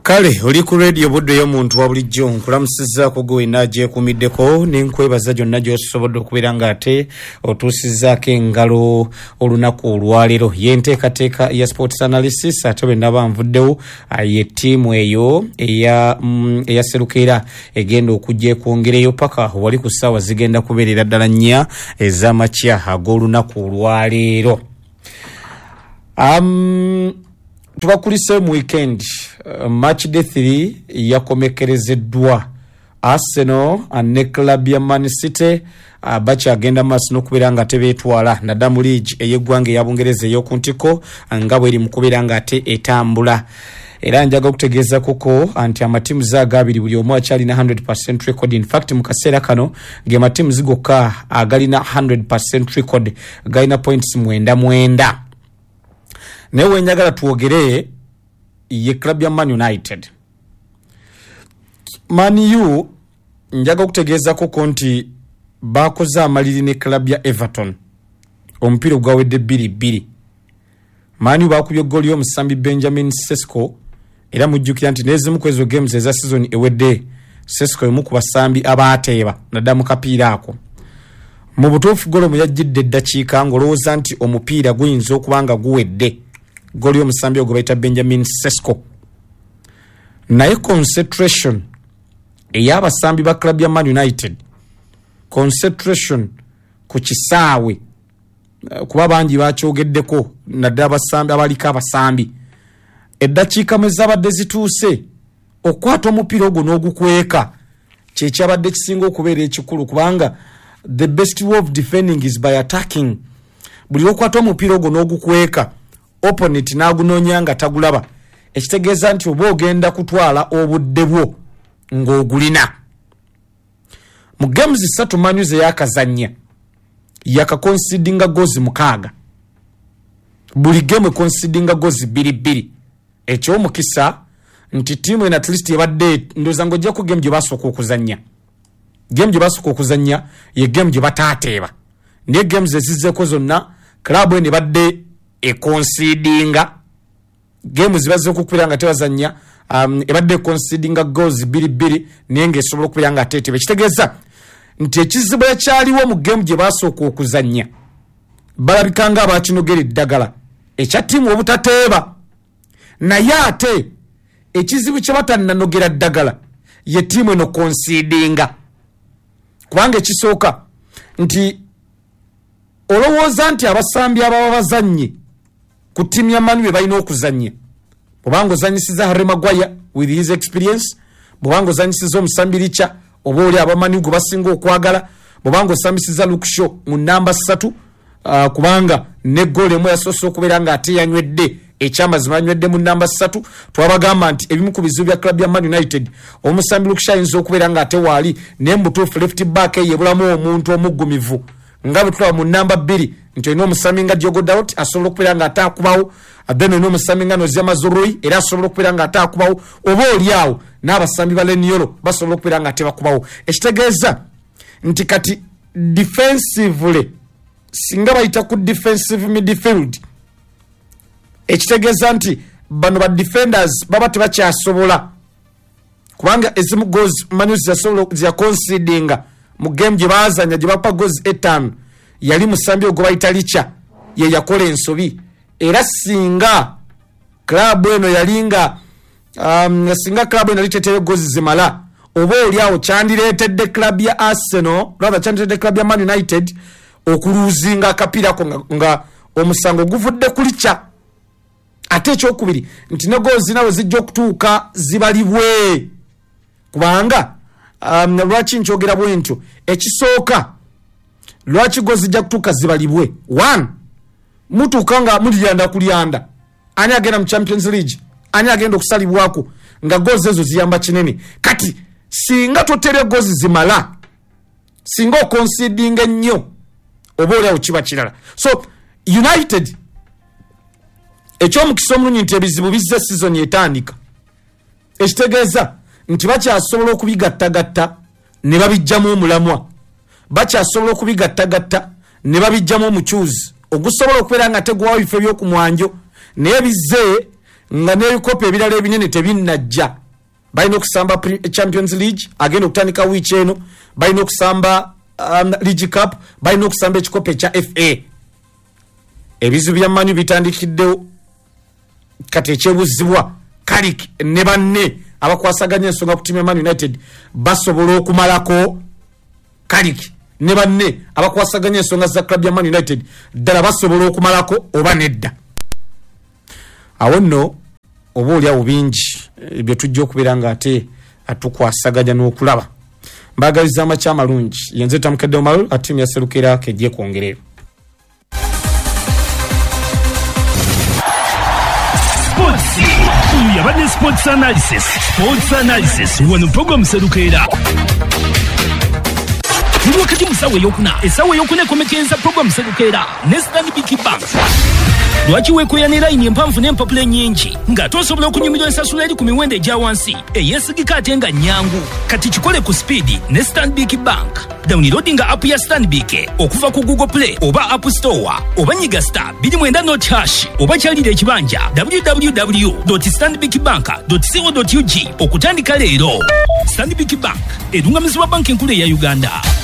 Kale oli ku radio budde y'omuntu wa bulijjo nkulamusizzaako gwe inaje kumiddeko nenkwebaza gyonna gy'osobodde okubeera ng'ate otuusizzaako engalo olunaku olwaleero yenteekateeka ya sports analysis ate bwe naba nvuddewo ye ttiimu eyo eya Serukera egenda okujja ekwongereyo paka wali ku ssaawa zigenda kubeerera ddala nnya ez'amakya ag'olunaku olwaleero. Tubakulise mu weekend match day 3 yakomekerezeddwa Arsenal ne club ya Man City bacha agenda maso n'okubeera nga tebeetwala naddamu league ey'eggwanga eya Bungereza ey'okuntiko nga bweri mu kubeera nga ate etambula. Era njaga okutegeeza koko anti amatimu zagabiri buli omu akyalina 100% record. In fact mu kaseera kano ge matimu zigokka agalina 100% record galina points 9. Newe njagala tuogere ye club ya Man United. Man U njaga okutegeeza koko nti bakoze amaliri ne club ya Everton omupiira gwawedde 2-2. Man U bakubye goal y'omusambi Benjamin Sesko era mujjukira nti n'ezimu ku ezo games eza season ewedde Sesko emu ku basambi abaateeba nadda mu kapiira ako. Mu butuufu golo mu yajjidde eddakiika ng'olowooza nti omupiira guyinza okuba nga guwedde goli y'omusambi ogwo bayita Benjamin Sesko. Naye concentration ey'abasambi ba club ya Man United, concentration ku kisaawe kuba bangi bakyogeddeko naddala abasambi abaliko abasambi eddakiika mwe zabadde zituuse okwata omupiira ogwo n'ogukweka kyekyabadde kisinga okubeera ekikulu kubanga the best way of defending is by attacking. Buli okwata omupiira ogwo n'ogukweka opponent nagunoonya nga tagulaba ekitegeeza nti oba ogenda kutwala obudde bwo ng'ogulina. Mu games 3 Man U ze yakazannya yakakonsidinga goals 6 buli game konsidinga goals 2-2 ekyomukisa nti tiimu ena at least yabadde ndoza ng'ojja ku game gye basooka okuzannya. Game gye basooka okuzannya ye game gye bataateeba naye games ezizzeeko zonna club eno ebadde concedinga game zibaze okukubira nga tebazanya ebadde concedinga goals 2-2 naye ng'esobola okubira nga ateetebe. Kitegeeza nti ekizibu ekyaliwo mu game gye basooka okuzanya balabika nga abakinogera eddagala ekya ttiimu obutateeba, naye ate ekizibu kye batannanogera ddagala ye ttiimu eno concedinga. Kubanga ekisooka nti olowooza nti abasambi ababa bazannye ku ttiimu ya Man U balina okuzannya bw'obanga ozannyisiza Harry Maguire with his experience, bw'obanga ozannyisiza omusambi Richa oba oli abaman U gwe basinga okwagala, bw'obanga osambisiza Luke Shaw mu namba 3 kubanga ne goal emu yasoose okubeera nga ate yanywedde ekyamazima anywedde mu namba 3. Twabagamba nti ebimu ku bizibu bya club ya Man United omusambi Luke Shaw ayinza okubeera nga ate waali naye mbutuufu left back yebulamu omuntu omuggumivu nga bwe tulaba mu namba 2 nti olina omusambi nga Diogo Dalot asobola okubeera nga ataakubawo, then olina omusambi nga Nozia Mazurui era asobola okubeera nga ataakubawo, oba oli awo n'abasambi ba Leniolo basobola okubeera nga tebakubawo. Ekitegeeza nti kati defensively singa bayita ku defensive midfield ekitegeeza nti bano ba defenders baba tebakyasobola kubanga ezimu goals Man U zya concedinga mu game gye bazanya gye bapa goals 5 yali musambi ogwo bayita Richa ye yakola ensobi. Era singa club eno yalinga singa club eno litetere goals zimala oba oli awo kyandireetedde club ya Arsenal rather kyandireetedde club ya Man United okuluzinga akapiira ko nga omusango guvudde ku Richa. Ate ekyokubiri nti ne goals nawe zijja okutuuka zibalibwe kubanga lwaki nkyogera bwentyo ekisooka lwaki goals zijja kutuuka zibalibwe. 1 mutuuka nga mulyanda kulyanda ani agenda mu Champions League ani agenda okusalibwako nga goals ezo ziyamba kinene. Kati singa totere goals zimala singa okonsidinga ennyo oba olyawo kiba kirala. So United ekyomukisa omulungi nti ebizibu bizza season etandika ekitegeeza nti bakyasobola okubigattagatta ne babijjamu omulamwa, bakyasobola okubigattagatta ne babijjamu omukyuzi ogusobola okubeera nga tegwawo bifo by'okumwanjo naye bizze nga n'ebikopo ebirala ebinene tebinnajja. Balina okusamba Champions League agenda okutandika wiiki eno, balina okusamba League Cup, balina okusamba ekikopo ekya FA. Ebizibu bya Man U bitandikiddewo kati ekyebuzibwa Carrick ne banne abakwasaganya ensonga ku timu ya Man United basobola okumalako. Carrick ne banne abakwasaganya ensonga za club ya Man United ddala basobola okumalako oba nedda. Awo nno oba oli awo bingi bye tujja okubeera nga ate atukwasaganya n'okulaba. Mbagaliza amakya amalungi yenze Tamukadde Omar atimu ya Serukera kejje kwongerera. Yabane Sports Analysis wano program Serukera. Ndi wakati musawe yokuna esawe yokune komekenza program Serukera ne Stanbic Bank. Lwaki wekoyanira ine mpamvu n'empapula nyingi nga tosobola okunyumirwa ensasula eri ku miwendo egya wansi eyesigika ate nga nyangu kati kikole ku speed ne Stanbic Bank. Downloadinga app ya Stanbic okuva ku Google Play oba App Store oba nyiga *2.hash oba kyalira ekibanja www.stanbicbank.co.ug okutandika leero. Stanbic Bank edungamizibwa banki enkulu ya Uganda.